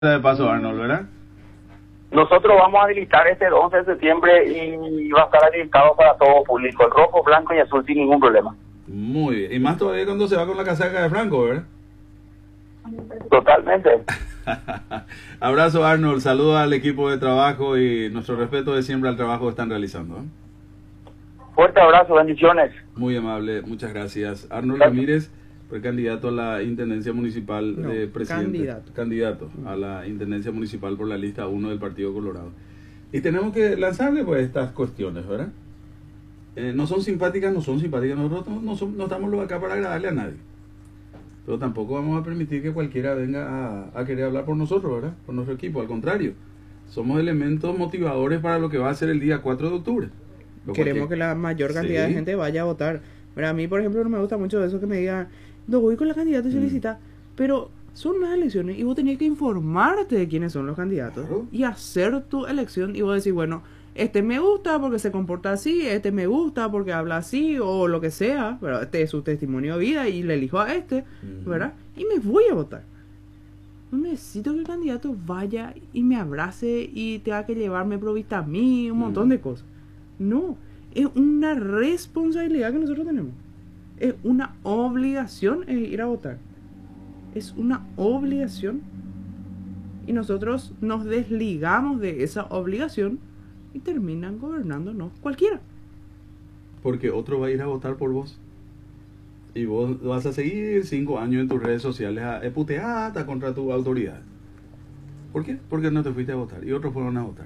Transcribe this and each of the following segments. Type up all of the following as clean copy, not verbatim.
de paso, Arnold, ¿verdad? Nosotros vamos a habilitar este 11 de septiembre y va a estar habilitado para todo público, el rojo, blanco y azul sin ningún problema. Muy bien. Y más todavía cuando se va con la casaca de Franco, ¿verdad? Totalmente. Abrazo, Arnold. Saludos al equipo de trabajo y nuestro respeto de siempre al trabajo que están realizando, ¿eh? Fuerte abrazo, bendiciones. Muy amable, muchas gracias. Arnold Ramírez fue candidato a la Intendencia Municipal de presidente. Candidato a la Intendencia Municipal por la lista 1 del Partido Colorado. Y tenemos que lanzarle pues estas cuestiones, ¿verdad? No son simpáticas, nosotros no estamos acá para agradarle a nadie. Pero tampoco vamos a permitir que cualquiera venga a querer hablar por nosotros, ¿verdad? Por nuestro equipo, al contrario. Somos elementos motivadores para lo que va a ser el día 4 de octubre. Queremos que la mayor cantidad de gente vaya a votar. Pero a mí, por ejemplo, no me gusta mucho eso que me digan, no voy con la candidata y solicita, pero son unas elecciones y vos tenés que informarte de quiénes son los candidatos y hacer tu elección y vos decís, bueno, este me gusta porque se comporta así, este me gusta porque habla así o lo que sea, pero este es su testimonio de vida y le elijo a este, ¿verdad? Y me voy a votar. No necesito que el candidato vaya y me abrace y tenga que llevarme Provita-A-mí, un montón de cosas. No, es una responsabilidad que nosotros tenemos. Es una obligación ir a votar. Es una obligación. Y nosotros nos desligamos de esa obligación y terminan gobernándonos cualquiera. Porque otro va a ir a votar por vos. Y vos vas a seguir 5 años en tus redes sociales a puteata contra tu autoridad. ¿Por qué? Porque no te fuiste a votar y otros fueron a votar.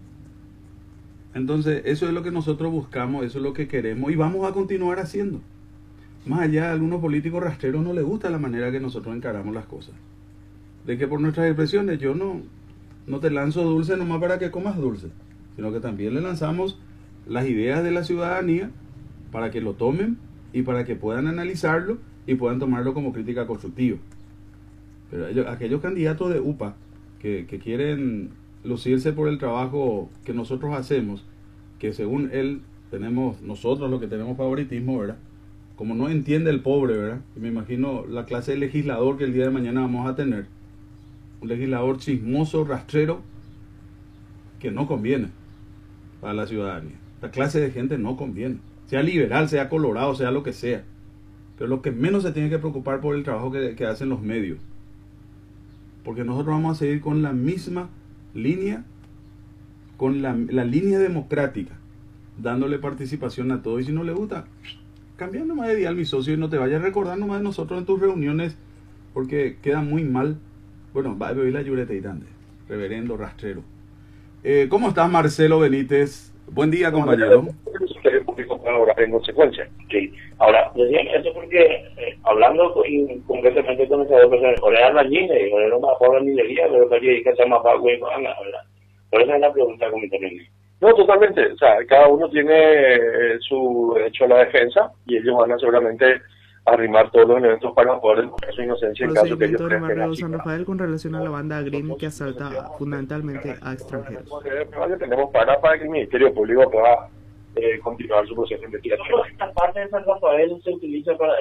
Entonces, eso es lo que nosotros buscamos, eso es lo que queremos y vamos a continuar haciendo. Más allá, a algunos políticos rastreros no les gusta la manera que nosotros encaramos las cosas. De que por nuestras expresiones yo no te lanzo dulce nomás para que comas dulce, sino que también le lanzamos las ideas de la ciudadanía para que lo tomen y para que puedan analizarlo y puedan tomarlo como crítica constructiva. Pero aquellos candidatos de UPA que quieren lucirse por el trabajo que nosotros hacemos, que según él tenemos nosotros lo que tenemos favoritismo, ¿verdad? Como no entiende el pobre, ¿verdad? Y me imagino la clase de legislador que el día de mañana vamos a tener, un legislador chismoso, rastrero, que no conviene para la ciudadanía. Esta clase de gente no conviene, sea liberal, sea colorado, sea lo que sea, pero lo que menos se tiene que preocupar por el trabajo que hacen los medios, porque nosotros vamos a seguir con la misma línea, con la línea democrática, dándole participación a todo. Y si no le gusta, cambia nomás de dial, mi socio, y no te vayas a recordar nomás de nosotros en tus reuniones, porque queda muy mal. Bueno, va a oír la Yurete y Tande, reverendo rastrero. ¿Cómo estás, Marcelo Benítez? Buen día, compañero. Ahora, en consecuencia. Sí. Ahora, decía esto porque, hablando concretamente con esas dos personas, o era albañiles, o era una pobre minería, pero que se llama Pagüey, ¿verdad? Por eso es la pregunta con mi término. No, totalmente. O sea, cada uno tiene su derecho a la defensa y ellos van a seguramente arrimar todos los elementos para poder demostrar su inocencia en caso que ellos crean que era San Rafael con relación a la banda Green que asalta fundamentalmente a extranjeros. Tenemos para que el Ministerio Público pueda continuar su proceso de investigación. ¿Esta parte de San Rafael se utiliza para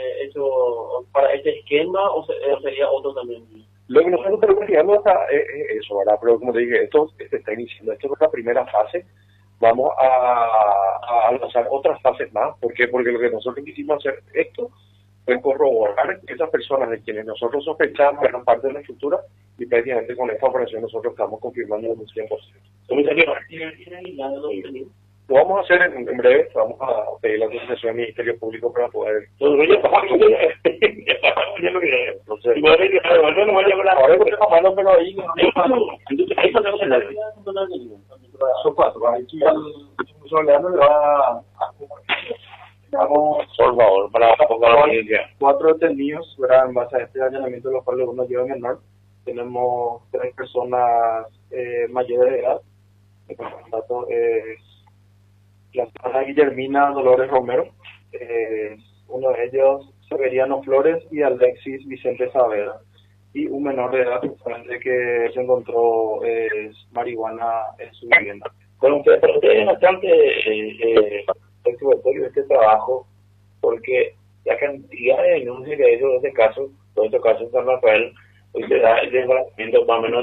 para este esquema o sería otro también? Lo que nosotros estamos investigando es eso, ¿verdad? Pero como te dije, esto está iniciando, esto es la primera fase. Vamos a lanzar otras fases más. ¿Por qué? Porque lo que nosotros quisimos hacer esto fue corroborar que esas personas de quienes nosotros sospechamos eran parte de la estructura y prácticamente con esta operación nosotros estamos confirmando un 100%. Comisario, lo vamos a hacer en breve, vamos a pedir la autorización al Ministerio Público para poder... Son 4, aquí el soldado le va a... Por favor, para la audiencia. 4 detenidos, ¿verdad? En base a este allanamiento, de los cuales uno lleva menor. Tenemos 3 personas mayores de edad. El dato es la señora Guillermina Dolores Romero, uno de ellos Severiano Flores y Alexis Vicente Saavedra, y un menor de edad que se encontró marihuana en su vivienda. Bueno, pero usted es bastante exploratorio de este trabajo, porque la cantidad de denuncias que ha hecho de este caso, en San Rafael, hoy se da el desbaratamiento más o menos